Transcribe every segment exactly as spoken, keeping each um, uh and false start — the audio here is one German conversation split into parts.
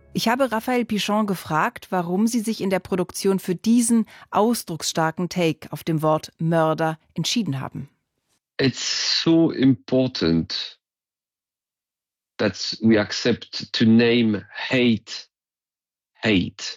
Ich habe Raphael Pichon gefragt, warum sie sich in der Produktion für diesen ausdrucksstarken Take auf dem Wort Mörder entschieden haben. It's so important that we accept to name hate hate.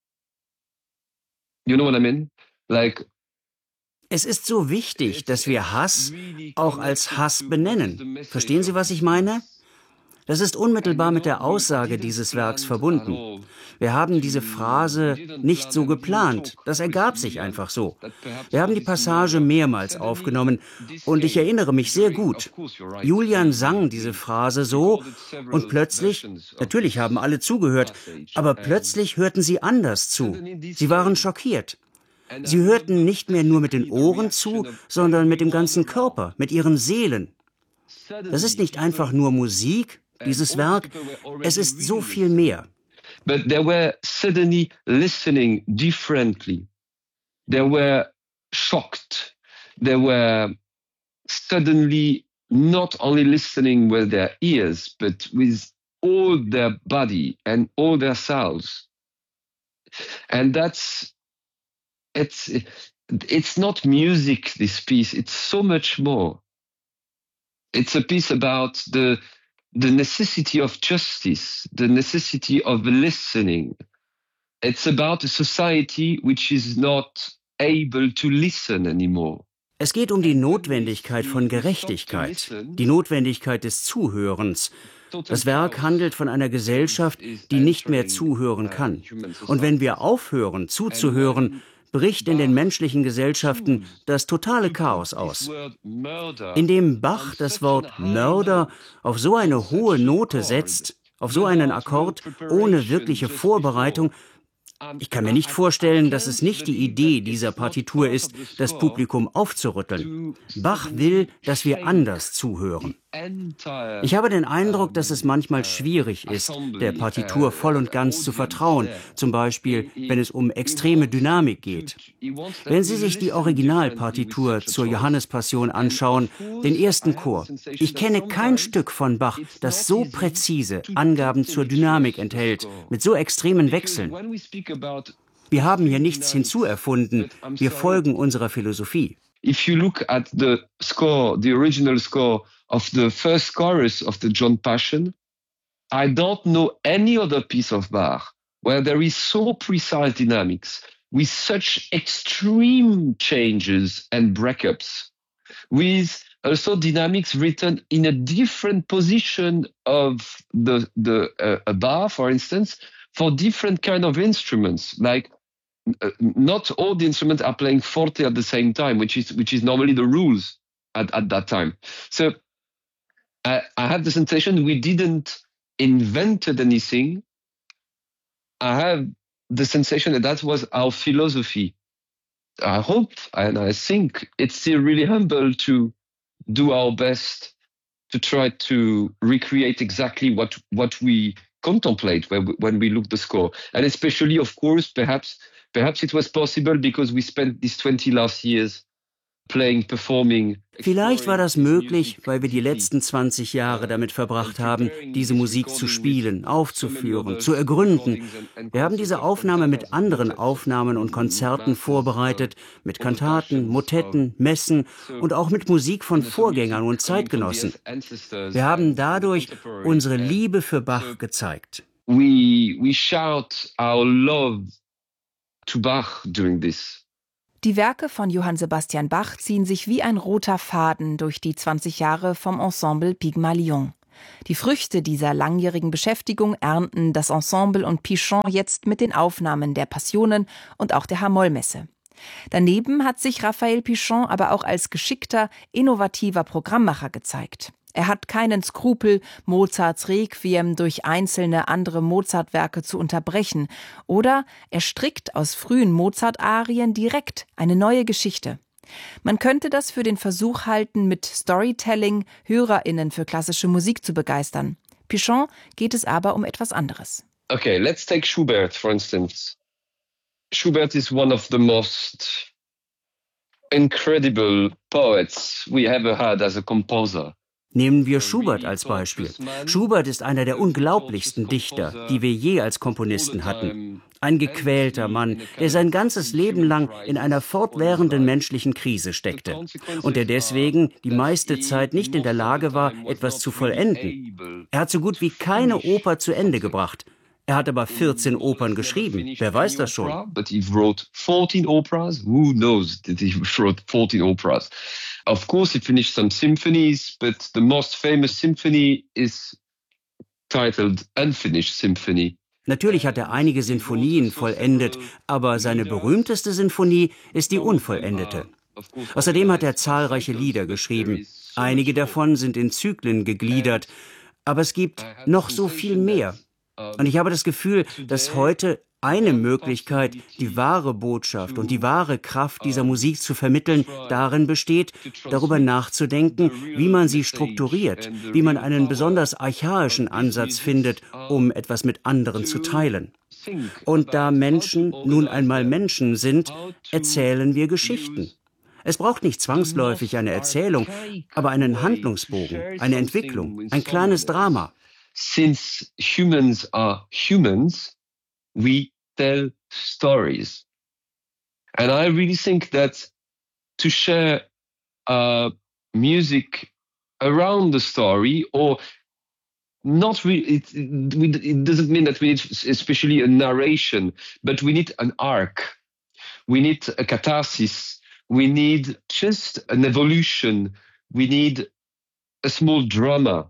You know what I mean? Like, es ist so wichtig, dass wir Hass auch als Hass benennen. Verstehen Sie, was ich meine? Das ist unmittelbar mit der Aussage dieses Werks verbunden. Wir haben diese Phrase nicht so geplant, das ergab sich einfach so. Wir haben die Passage mehrmals aufgenommen und ich erinnere mich sehr gut. Julian sang diese Phrase so und plötzlich, natürlich haben alle zugehört, aber plötzlich hörten sie anders zu. Sie waren schockiert. Sie hörten nicht mehr nur mit den Ohren zu, sondern mit dem ganzen Körper, mit ihren Seelen. Das ist nicht einfach nur Musik, dieses Werk, es ist so viel mehr. But they were suddenly listening differently. They were shocked. They were suddenly not only listening with their ears, but with all their body and all their selves. And that's, it's, it's not music, this piece, it's so much more. It's a piece about the the necessity of justice, the necessity of listening. It's about a society which is not able to listen anymore. Es geht um die Notwendigkeit von Gerechtigkeit, die Notwendigkeit des Zuhörens. Das Werk handelt von einer Gesellschaft, die nicht mehr zuhören kann. Und wenn wir aufhören, zuzuhören, bricht in den menschlichen Gesellschaften das totale Chaos aus. Indem Bach das Wort Mörder auf so eine hohe Note setzt, auf so einen Akkord ohne wirkliche Vorbereitung, ich kann mir nicht vorstellen, dass es nicht die Idee dieser Partitur ist, das Publikum aufzurütteln. Bach will, dass wir anders zuhören. Ich habe den Eindruck, dass es manchmal schwierig ist, der Partitur voll und ganz zu vertrauen, zum Beispiel, wenn es um extreme Dynamik geht. Wenn Sie sich die Originalpartitur zur Johannespassion anschauen, den ersten Chor, ich kenne kein Stück von Bach, das so präzise Angaben zur Dynamik enthält, mit so extremen Wechseln. Wir haben hier nichts hinzuerfunden, wir folgen unserer Philosophie. If you look at the score, the original score of the first chorus of the John Passion, I don't know any other piece of Bach where there is so precise dynamics, with such extreme changes and breakups, with also dynamics written in a different position of the the uh, a bar, for instance, for different kind of instruments, like uh, not all the instruments are playing forte at the same time, which is which is normally the rules at, at that time. So I, I have the sensation we didn't invented anything. I have the sensation that that was our philosophy. I hope and I think it's still really humble to do our best to try to recreate exactly what what we contemplate when we, when we look the score. And especially, of course, perhaps perhaps it was possible because we spent these twenty last years playing, performing. Vielleicht war das möglich, weil wir die letzten zwanzig Jahre damit verbracht haben, diese Musik zu spielen, aufzuführen, zu ergründen. Wir haben diese Aufnahme mit anderen Aufnahmen und Konzerten vorbereitet, mit Kantaten, Motetten, Messen und auch mit Musik von Vorgängern und Zeitgenossen. Wir haben dadurch unsere Liebe für Bach gezeigt. We, we shout our love to Bach during this. Die Werke von Johann Sebastian Bach ziehen sich wie ein roter Faden durch die zwanzig Jahre vom Ensemble Pygmalion. Die Früchte dieser langjährigen Beschäftigung ernten das Ensemble und Pichon jetzt mit den Aufnahmen der Passionen und auch der H-Moll-Messe. Daneben hat sich Raphael Pichon aber auch als geschickter, innovativer Programmmacher gezeigt. Er hat keinen Skrupel, Mozarts Requiem durch einzelne andere Mozart-Werke zu unterbrechen. Oder er strickt aus frühen Mozart-Arien direkt eine neue Geschichte. Man könnte das für den Versuch halten, mit Storytelling HörerInnen für klassische Musik zu begeistern. Pichon geht es aber um etwas anderes. Okay, let's take Schubert, for instance. Schubert is one of the most incredible poets we ever had as a composer. Nehmen wir Schubert als Beispiel. Schubert ist einer der unglaublichsten Dichter, die wir je als Komponisten hatten. Ein gequälter Mann, der sein ganzes Leben lang in einer fortwährenden menschlichen Krise steckte und der deswegen die meiste Zeit nicht in der Lage war, etwas zu vollenden. Er hat so gut wie keine Oper zu Ende gebracht. Er hat aber vierzehn Opern geschrieben. Wer weiß das schon? But he wrote fourteen operas. Who knows that he wrote fourteen operas? Of course, he finished some symphonies, but the most famous symphony is titled Unfinished Symphony. Natürlich hat er einige Sinfonien vollendet, aber seine berühmteste Sinfonie ist die unvollendete. Außerdem hat er zahlreiche Lieder geschrieben. Einige davon sind in Zyklen gegliedert, aber es gibt noch so viel mehr. Und ich habe das Gefühl, dass heute eine Möglichkeit, die wahre Botschaft und die wahre Kraft dieser Musik zu vermitteln, darin besteht, darüber nachzudenken, wie man sie strukturiert, wie man einen besonders archaischen Ansatz findet, um etwas mit anderen zu teilen. Und da Menschen nun einmal Menschen sind, erzählen wir Geschichten. Es braucht nicht zwangsläufig eine Erzählung, aber einen Handlungsbogen, eine Entwicklung, ein kleines Drama. Since humans are humans, we tell stories. And I really think that to share uh, music around the story, or not really, it, it doesn't mean that we need especially a narration, but we need an arc. We need a catharsis. We need just an evolution. We need a small drama.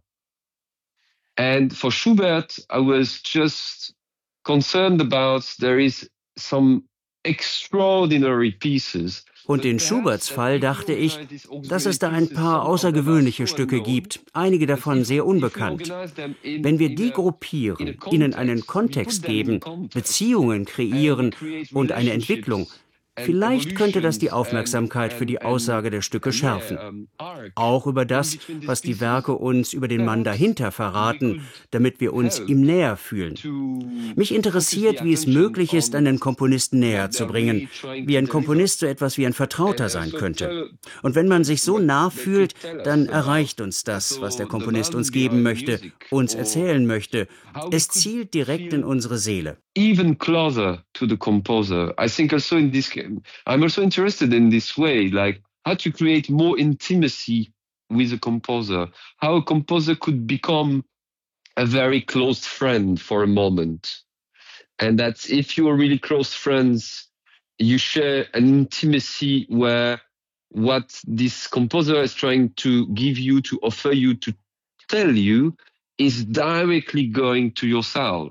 And for Schubert, I was just concerned about there is some extraordinary pieces. Und in Schuberts Fall dachte ich, dass es da ein paar außergewöhnliche Stücke gibt, einige davon sehr unbekannt. Wenn wir die gruppieren, ihnen einen Kontext geben, Beziehungen kreieren und eine Entwicklung, vielleicht könnte das die Aufmerksamkeit für die Aussage der Stücke schärfen. Auch über das, was die Werke uns über den Mann dahinter verraten, damit wir uns ihm näher fühlen. Mich interessiert, wie es möglich ist, einen Komponisten näher zu bringen, wie ein Komponist so etwas wie ein Vertrauter sein könnte. Und wenn man sich so nah fühlt, dann erreicht uns das, was der Komponist uns geben möchte, uns erzählen möchte. Es zielt direkt in unsere Seele. Even closer to the composer. I think also in this, I'm also interested in this way, like how to create more intimacy with a composer, how a composer could become a very close friend for a moment. And that if you are really close friends, you share an intimacy where what this composer is trying to give you, to offer you, to tell you, is directly going to your soul.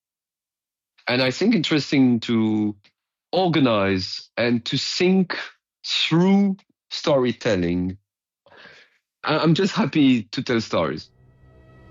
And I think interesting to organize and to think through storytelling. I'm just happy to tell stories.